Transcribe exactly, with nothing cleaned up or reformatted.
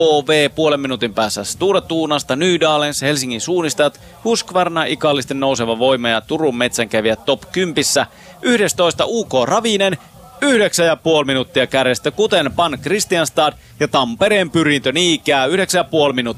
O V puolen minuutin päässä Stura Tuunasta, Nydalens, Helsingin suunnistajat, Husqvarna, Ikallisten nouseva voima ja Turun metsänkävijät top kymmenen. yksitoista U K Ravinen, yhdeksän ja puoli minuuttia kärjestä, kuten Pan Kristianstad ja Tampereen Pyrintö Niikää, yhdeksän ja puoli minuuttia.